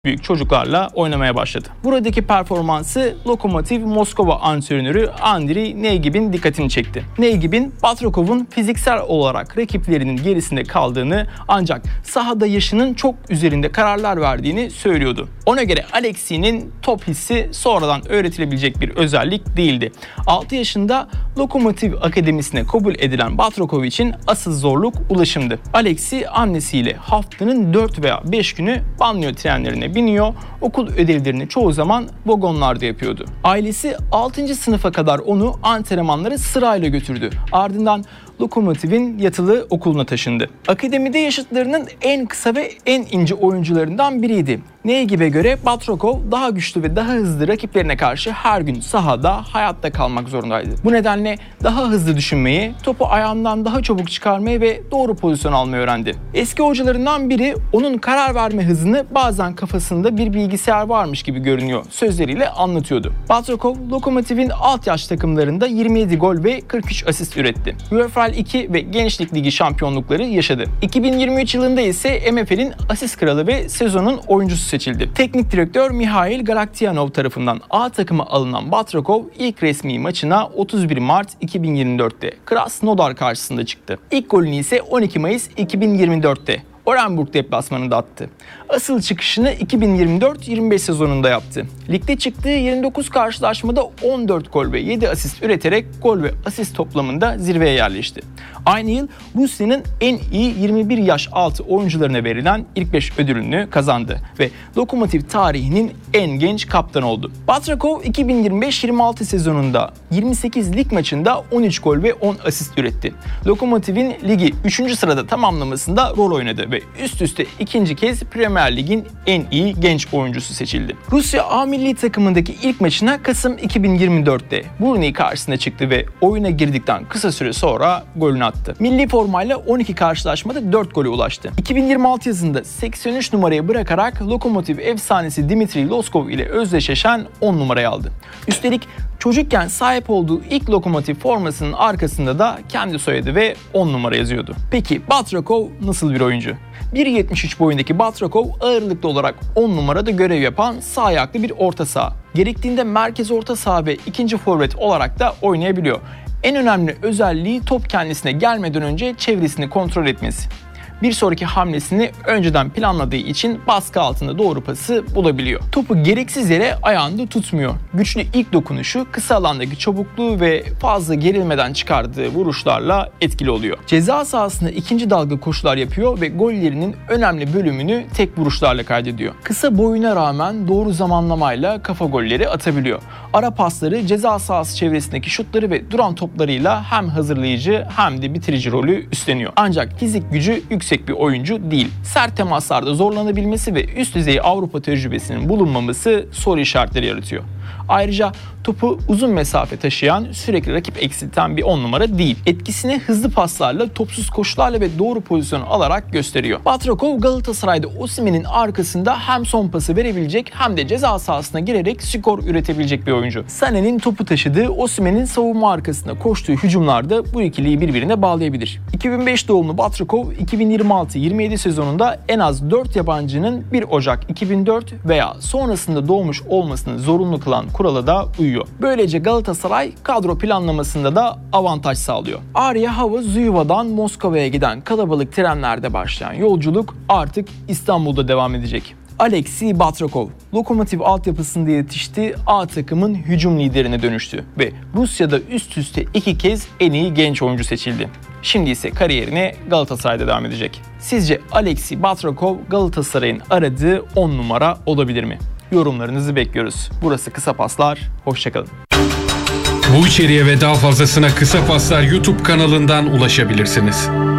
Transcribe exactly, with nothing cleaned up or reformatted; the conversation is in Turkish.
büyük çocuklarla oynamaya başladı. Buradaki performansı Lokomotiv Moskova antrenörü Andriy Negib'in dikkatini çekti. Negib'in Batrakov'un fiziksel olarak rakiplerinin gerisinde kaldığını ancak sahada yaşının çok üzerinde kararlar verdiğini söylüyordu. Ona göre Aleksiy'nin top hissi sonradan öğretilebilecek bir özellik değildi. altı yaşında Lokomotiv Akademisi'ne kabul edilen Batrakov için asıl zorluk ulaşımdı. Aleksiy annesiyle haftanın dört veya beş günü banliyö trenlerine biniyor, okul ödevlerini çoğu zaman vagonlarda yapıyordu. Ailesi altıncı sınıfa kadar onu antrenmanlara sırayla götürdü. Ardından Lokomotiv'in yatılı okuluna taşındı. Akademide yaşıtlarının en kısa ve en ince oyuncularından biriydi. Negib'e göre Batrakov daha güçlü ve daha hızlı rakiplerine karşı her gün sahada hayatta kalmak zorundaydı. Bu nedenle daha hızlı düşünmeyi, topu ayağından daha çabuk çıkarmayı ve doğru pozisyon almayı öğrendi. Eski hocalarından biri onun karar verme hızını bazen kafasında bir bilgisayar varmış gibi görünüyor sözleriyle anlatıyordu. Batrakov, Lokomotiv'in alt yaş takımlarında yirmi yedi gol ve kırk üç asist üretti. UEFA iki ve Gençlik Ligi şampiyonlukları yaşadı. iki bin yirmi üç yılında ise M F L'in asist kralı ve sezonun oyuncusu seçildi. Teknik direktör Mihail Galaktiyanov tarafından A takıma alınan Batrakov ilk resmi maçına otuz bir Mart iki bin yirmi dörtte Krasnodar karşısında çıktı. İlk golünü ise on iki Mayıs iki bin yirmi dörtte Orenburg deplasmanında attı. Asıl çıkışını iki bin yirmi dört yirmi beş sezonunda yaptı. Ligde çıktığı yirmi dokuz karşılaşmada on dört gol ve yedi asist üreterek gol ve asist toplamında zirveye yerleşti. Aynı yıl Rusya'nın en iyi yirmi bir yaş altı oyuncularına verilen ilk beş ödülünü kazandı ve Lokomotiv tarihinin en genç kaptanı oldu. Batrakov iki bin yirmi beş yirmi altı sezonunda yirmi sekiz lig maçında on üç gol ve on asist üretti. Lokomotiv'in ligi üçüncü sırada tamamlamasında rol oynadı ve üst üste ikinci kez Premier Lig'in en iyi genç oyuncusu seçildi. Rusya A milli takımındaki ilk maçına Kasım iki bin yirmi dörtte Brunei karşısına çıktı ve oyuna girdikten kısa süre sonra golünü attı. Milli formayla on iki karşılaşmada dört gole ulaştı. iki bin yirmi altı yazında seksen üç numarayı bırakarak Lokomotiv efsanesi Dmitri Loskov ile özdeşleşen on numarayı aldı. Üstelik çocukken sahip olduğu ilk Lokomotiv formasının arkasında da kendi soyadı ve on numara yazıyordu. Peki Batrakov nasıl bir oyuncu? bir yetmiş üç boyundaki Batrakov ağırlıklı olarak on numarada görev yapan sağ ayaklı bir orta saha. Gerektiğinde merkez orta saha ve ikinci forvet olarak da oynayabiliyor. En önemli özelliği top kendisine gelmeden önce çevresini kontrol etmesi. Bir sonraki hamlesini önceden planladığı için baskı altında doğru pası bulabiliyor. Topu gereksiz yere ayağında tutmuyor. Güçlü ilk dokunuşu, kısa alandaki çabukluğu ve fazla gerilmeden çıkardığı vuruşlarla etkili oluyor. Ceza sahasında ikinci dalga koşular yapıyor ve gollerinin önemli bölümünü tek vuruşlarla kaydediyor. Kısa boyuna rağmen doğru zamanlamayla kafa golleri atabiliyor. Ara pasları, ceza sahası çevresindeki şutları ve duran toplarıyla hem hazırlayıcı hem de bitirici rolü üstleniyor. Ancak fizik gücü yüksek bir oyuncu değil. Sert temaslarda zorlanabilmesi ve üst düzey Avrupa tecrübesinin bulunmaması soru işaretleri yaratıyor. Ayrıca topu uzun mesafe taşıyan, sürekli rakip eksilten bir on numara değil. Etkisini hızlı paslarla, topsuz koşularla ve doğru pozisyon alarak gösteriyor. Batrakov Galatasaray'da Osimhen'in arkasında hem son pası verebilecek hem de ceza sahasına girerek skor üretebilecek bir oyuncu. Sané'nin topu taşıdığı, Osimhen'in savunma arkasında koştuğu hücumlarda bu ikiliyi birbirine bağlayabilir. iki bin beş doğumlu Batrakov iki bin yirmi altı yirmi yedi sezonunda en az dört yabancının bir Ocak iki bin dört veya sonrasında doğmuş olmasını zorunlu kılan kurala da uyuyor. Böylece Galatasaray kadro planlamasında da avantaj sağlıyor. Arya Hava Zuyuva'dan Moskova'ya giden kalabalık trenlerde başlayan yolculuk artık İstanbul'da devam edecek. Aleksiy Batrakov, Lokomotiv altyapısında yetişti, A takımın hücum liderine dönüştü ve Rusya'da üst üste iki kez en iyi genç oyuncu seçildi. Şimdi ise kariyerine Galatasaray'da devam edecek. Sizce Aleksiy Batrakov Galatasaray'ın aradığı on numara olabilir mi? Yorumlarınızı bekliyoruz. Burası Kısa Paslar. Hoşçakalın. Bu içeriğe ve daha fazlasına Kısa Paslar YouTube kanalından ulaşabilirsiniz.